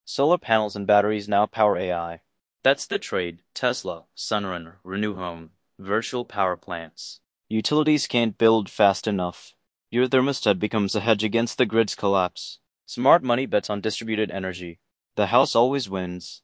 Solar panels and batteries now power AI. That's the trade. Tesla, Sunrun, Renew Home, virtual power plants. Utilities can't build fast enough. Your thermostat becomes a hedge against the grid's collapse. Smart money bets on distributed energy. The house always wins.